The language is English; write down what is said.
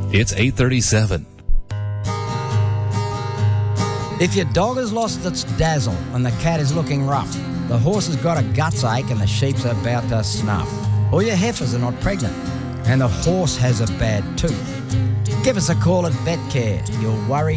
It's 8:37. If your dog has lost its dazzle and the cat is looking rough, the horse has got a guts ache and the sheep's about to snuff, or your heifers are not pregnant and the horse has a bad tooth, give us a call at VetCare. You'll worry